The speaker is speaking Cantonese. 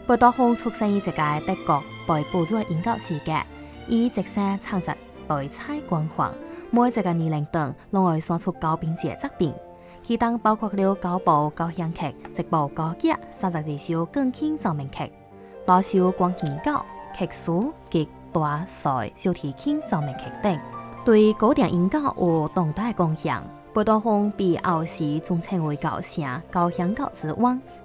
报道风出生于一个德国被捕捉研究世界，以直升插着对彩光环，每一个年龄段拢会选出高品质的作品，其中包括了9部交响曲、1部歌剧、32首钢琴奏鸣曲、多首光弦稿、曲书及大赛小提琴奏鸣曲等，对古典音乐有重大的贡献。报道风被后世尊称为“高声交响乐之王”。